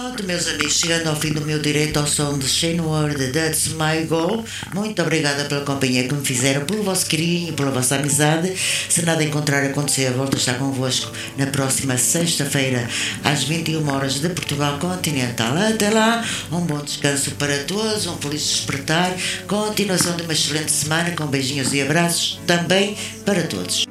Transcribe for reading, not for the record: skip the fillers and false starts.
Pronto, meus amigos, chegando ao fim do meu direito ao som de Shane Ward, That's My Goal. Muito obrigada pela companhia que me fizeram, pelo vosso carinho, pela vossa amizade. Se nada em contrário acontecer, volto a estar convosco na próxima sexta-feira, às 21 horas de Portugal Continental. Até lá, um bom descanso para todos, um feliz despertar, continuação de uma excelente semana, com beijinhos e abraços também para todos.